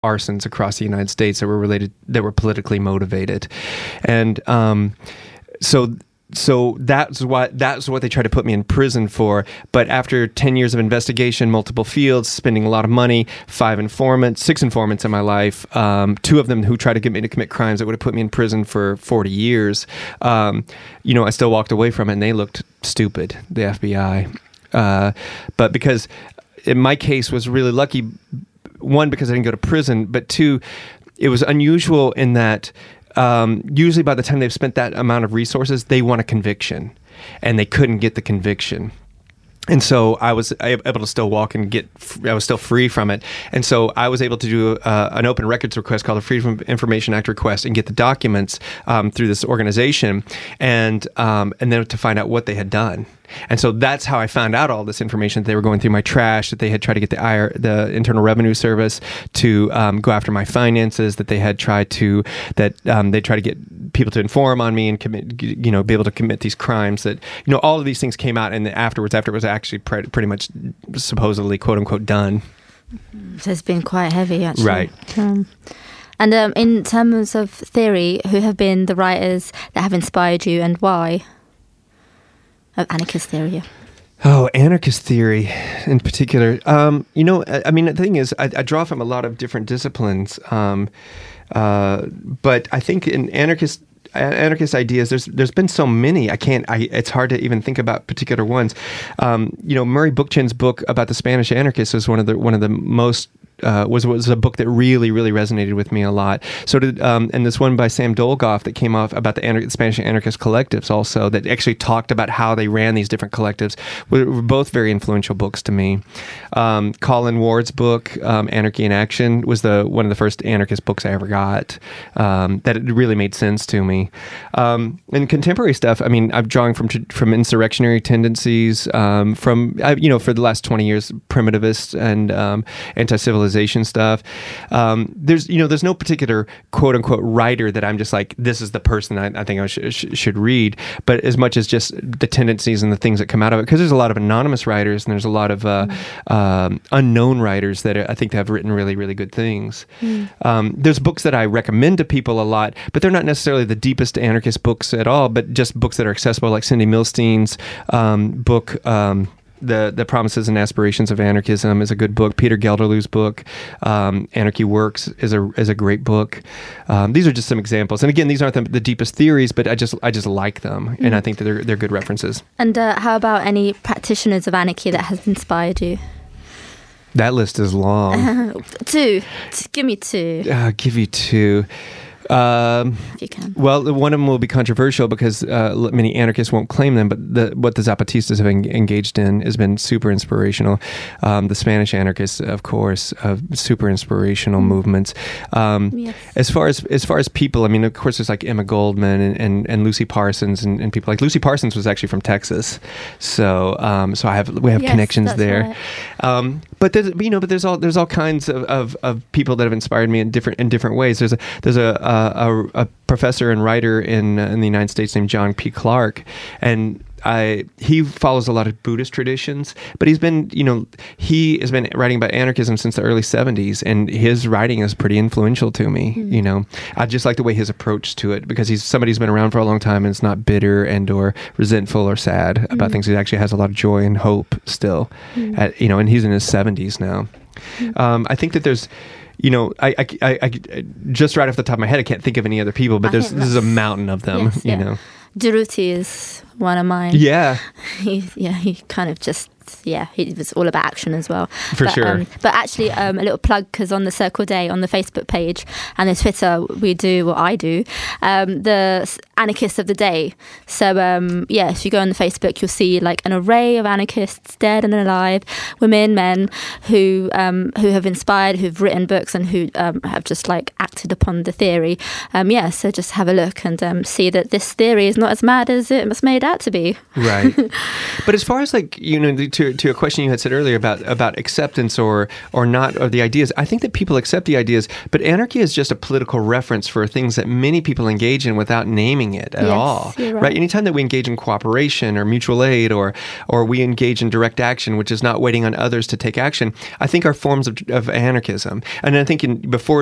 arsons across the United States that were politically motivated, and so that's what they tried to put me in prison for. But after 10 years of investigation, multiple fields, spending a lot of money, 6 informants in my life, 2 of them who tried to get me to commit crimes that would have put me in prison for 40 years. I still walked away from it, and they looked stupid, the FBI. But because in my case was really lucky, 1, because I didn't go to prison, but 2, it was unusual in that usually by the time they've spent that amount of resources, they want a conviction, and they couldn't get the conviction. And so I was able to still walk and I was still free from it. And so I was able to do an open records request called a Freedom of Information Act request and get the documents through this organization, and then to find out what they had done. And so that's how I found out all this information, that they were going through my trash, that they had tried to get the Internal Revenue Service to go after my finances, that they had tried to get people to inform on me and commit, be able to commit these crimes. That all of these things came out, and after it was actually pretty much supposedly quote unquote done. So it's been quite heavy, actually. Right. And in terms of theory, who have been the writers that have inspired you, and why? Of anarchist theory, yeah. Oh, anarchist theory in particular. The thing is, I draw from a lot of different disciplines, but I think in anarchist ideas, there's been so many. It's hard to even think about particular ones. Murray Bookchin's book about the Spanish anarchists was one of the most. Was a book that really, really resonated with me a lot. So did, and this one by Sam Dolgoff that came off about the Spanish anarchist collectives also, that actually talked about how they ran these different collectives, were both very influential books to me. Colin Ward's book, Anarchy in Action, was one of the first anarchist books I ever got, that it really made sense to me. And contemporary stuff, I'm drawing from insurrectionary tendencies, for the last 20 years, primitivist and anti-civilization stuff. There's no particular quote unquote writer that I'm just like, this is the person I think I should read, but as much as just the tendencies and the things that come out of it, because there's a lot of anonymous writers and there's a lot of unknown writers that I think have written really, really good things. There's books that I recommend to people a lot, but they're not necessarily the deepest anarchist books at all, but just books that are accessible, like Cindy Milstein's book, The Promises and Aspirations of Anarchism is a good book. Peter Gelderloo's book, Anarchy Works, is a great book. These are just some examples. And again, these aren't the deepest theories, but I just like them, and I think that they're good references. And how about any practitioners of anarchy that has inspired you? That list is long. 2. Give me 2. I'll give you 2. If you can. Well, one of them will be controversial because many anarchists won't claim them, but what the Zapatistas have engaged in has been super inspirational. The Spanish anarchists, of course, super inspirational movements. Yes. As far as people, of course, there's like Emma Goldman and Lucy Parsons and people like Lucy Parsons was actually from Texas, so we have connections there. Right. But there's all kinds of people that have inspired me in different ways. There's a professor and writer in the United States named John P. Clark, and he follows a lot of Buddhist traditions, but he has been writing about anarchism since the early 70s, and his writing is pretty influential to me. I just like the way his approach to it, because he's somebody who's been around for a long time and is not bitter and or resentful or sad about things. He actually has a lot of joy and hope still, and he's in his 70s now. I think that there's I just right off the top of my head, I can't think of any other people, but there's a mountain of them, Durruti is one of mine. Yeah. He kind of just, he was all about action as well. Sure. But actually, a little plug, because on the Circle Day, on the Facebook page and the Twitter, I do, the Anarchists of the Day. So, if you go on the Facebook, you'll see like an array of anarchists, dead and alive, women, men, who have inspired, who've written books, and who have just like acted upon the theory. So just have a look and see that this theory is not as mad as it was made out to be. Right. But as far as like, to a question you had said earlier about acceptance or not of the ideas, I think that people accept the ideas, but anarchy is just a political reference for things that many people engage in without naming it at all. You're right. Anytime that we engage in cooperation or mutual aid or we engage in direct action, which is not waiting on others to take action, I think are forms of anarchism. And I think before